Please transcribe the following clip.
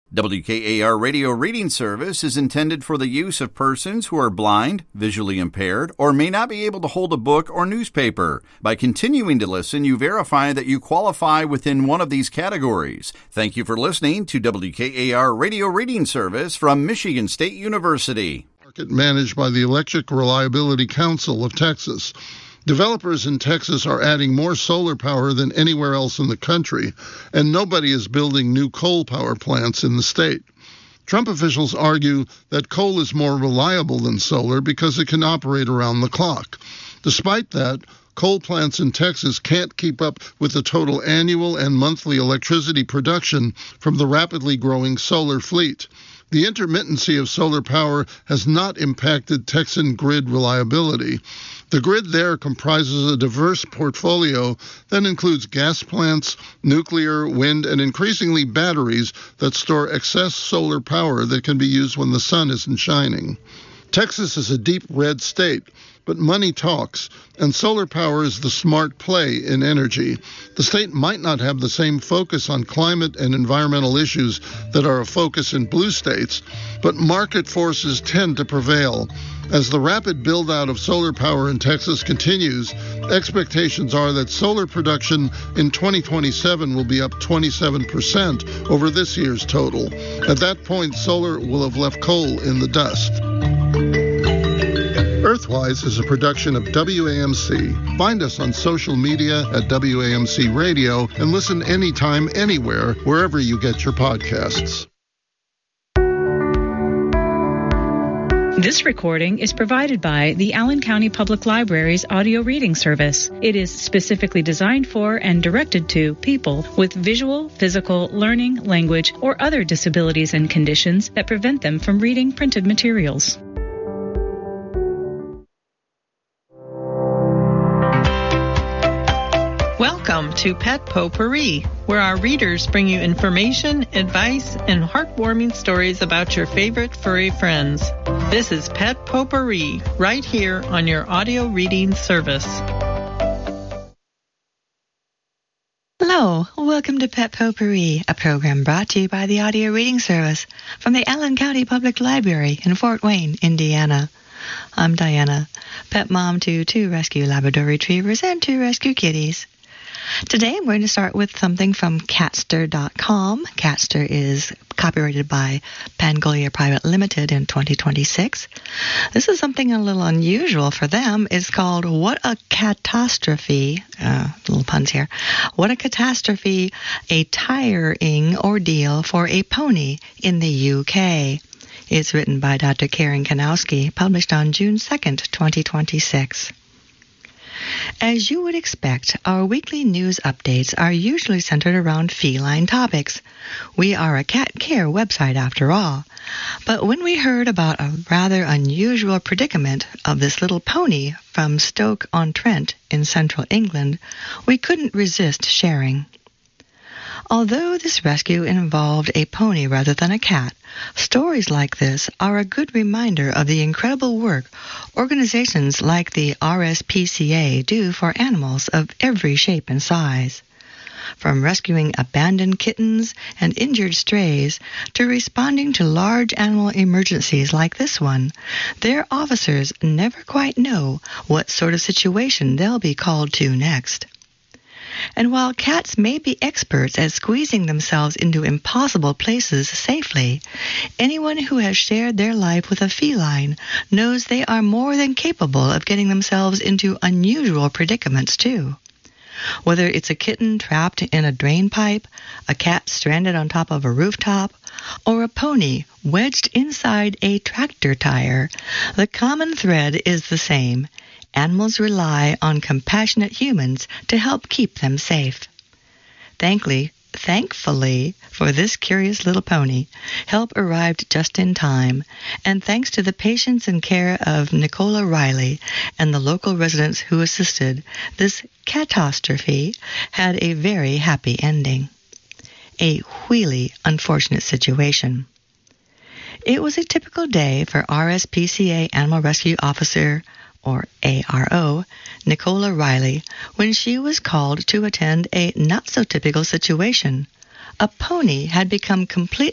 WKAR Radio Reading Service is intended for the use of persons who are blind, visually impaired, or may not be able to hold a book or newspaper. By continuing to listen, you verify that you qualify within one of these categories. Thank you for listening to WKAR Radio Reading Service from Michigan State University. Market managed by the Electric Reliability Council of Texas. Developers in Texas are adding more solar power than anywhere else in the country, and nobody is building new coal power plants in the state. Trump officials argue that coal is more reliable than solar because it can operate around the clock. Despite that, coal plants in Texas can't keep up with the total annual and monthly electricity production from the rapidly growing solar fleet. The intermittency of solar power has not impacted Texan grid reliability. The grid there comprises a diverse portfolio that includes gas plants, nuclear, wind, and increasingly batteries that store excess solar power that can be used when the sun isn't shining. Texas is a deep red state, but money talks, and solar power is the smart play in energy. The state might not have the same focus on climate and environmental issues that are a focus in blue states, but market forces tend to prevail. As the rapid build-out of solar power in Texas continues, expectations are that solar production in 2027 will be up 27% over this year's total. At that point, solar will have left coal in the dust. Earthwise is a production of WAMC. Find us on social media at WAMC Radio and listen anytime, anywhere, wherever you get your podcasts. This recording is provided by the Allen County Public Library's audio reading service. It is specifically designed for and directed to people with visual, physical, learning, language, or other disabilities and conditions that prevent them from reading printed materials. Welcome to Pet Potpourri, where our readers bring you information, advice, and heartwarming stories about your favorite furry friends. This is Pet Potpourri, right here on your audio reading service. Hello, welcome to Pet Potpourri, a program brought to you by the Audio Reading Service from the Allen County Public Library in Fort Wayne, Indiana. I'm Diana, pet mom to 2 rescue Labrador retrievers and 2 rescue kitties. Today I'm going to start with something from Catster.com. Catster is copyrighted by Pangolia Private Limited in 2026. This is something a little unusual for them. It's called What a Catastrophe, little puns here, What a Catastrophe, a tiring ordeal for a pony in the UK. It's written by Dr. Karen Kanowski, published on June 2nd, 2026. As you would expect, our weekly news updates are usually centered around feline topics. We are a cat care website after all. But when we heard about a rather unusual predicament of this little pony from Stoke-on-Trent in central England, we couldn't resist sharing. Although this rescue involved a pony rather than a cat, stories like this are a good reminder of the incredible work organizations like the RSPCA do for animals of every shape and size. From rescuing abandoned kittens and injured strays to responding to large animal emergencies like this one, their officers never quite know what sort of situation they'll be called to next. And while cats may be experts at squeezing themselves into impossible places safely, anyone who has shared their life with a feline knows they are more than capable of getting themselves into unusual predicaments too. Whether it's a kitten trapped in a drain pipe, a cat stranded on top of a rooftop, or a pony wedged inside a tractor tire, the common thread is the same. Animals rely on compassionate humans to help keep them safe. Thankfully for this curious little pony, help arrived just in time, and thanks to the patience and care of Nicola Riley and the local residents who assisted, this catastrophe had a very happy ending. A wheelie unfortunate situation. It was a typical day for RSPCA Animal Rescue Officer, or ARO, Nicola Riley, when she was called to attend a not-so-typical situation. A pony had become completely